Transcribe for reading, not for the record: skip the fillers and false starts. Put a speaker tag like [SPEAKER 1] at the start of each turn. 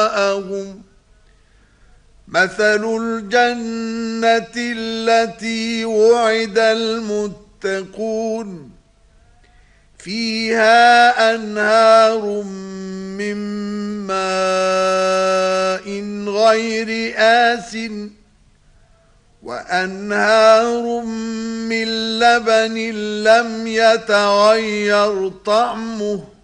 [SPEAKER 1] جاءهم مثل الجنة التي وعد المتقون فيها أنهار من ماء غير آسن وأنهار من لبن لم يتغير طعمه